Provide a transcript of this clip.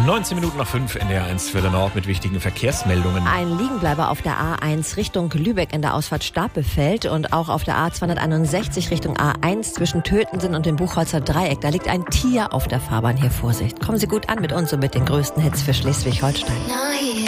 19 Minuten nach 5 in der 1 für der Nord mit wichtigen Verkehrsmeldungen. Ein Liegenbleiber auf der A1 Richtung Lübeck in der Ausfahrt Stapelfeld und auch auf der A261 Richtung A1 zwischen Tötensen und dem Buchholzer Dreieck. Da liegt ein Tier auf der Fahrbahn. Hier Vorsicht. Kommen Sie gut an mit uns und mit den größten Hits für Schleswig-Holstein.